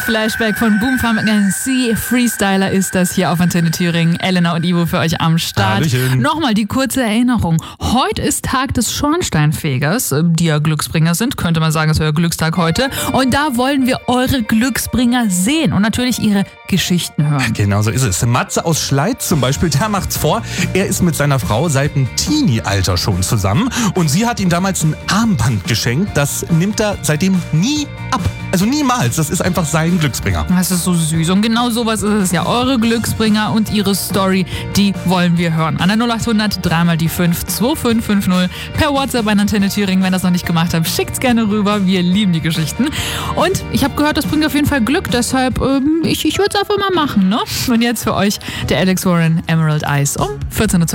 Flashback von Boomfam MC Freestyler ist das hier auf Antenne Thüringen. Elena und Ivo für euch am Start. Hallöchen. Nochmal die kurze Erinnerung. Heute ist Tag des Schornsteinfegers, die ja Glücksbringer sind. Könnte man sagen, es ist euer Glückstag heute. Und da wollen wir eure Glücksbringer sehen und natürlich ihre Geschichten hören. Genau so ist es. Matze aus Schleiz zum Beispiel, der macht's vor. Er ist mit seiner Frau seit dem Teenie-Alter schon zusammen und sie hat ihm damals ein Armband geschenkt. Das nimmt er seitdem nie ab. Also niemals. Das ist einfach sein Glücksbringer. Das ist so süß. Und genau sowas ist es ja. Eure Glücksbringer und ihre Story, die wollen wir hören. An der 0800 3 mal die 5 2550 per WhatsApp an Antenne Thüringen. Wenn ihr das noch nicht gemacht habt, schickt's gerne rüber. Wir lieben die Geschichten. Und ich habe gehört, das bringt auf jeden Fall Glück. Deshalb, ich würde es einfach mal machen, ne? Und jetzt für euch der Alex Warren Emerald Eyes um 14:20 Uhr.